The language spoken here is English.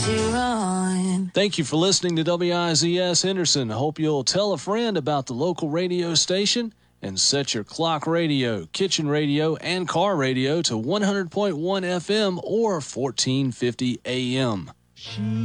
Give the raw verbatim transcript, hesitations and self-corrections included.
you're on. Thank you for listening to W I Z S Henderson. I hope you'll tell a friend about the local radio station and set your clock radio, kitchen radio, and car radio to one hundred point one F M or fourteen fifty A M.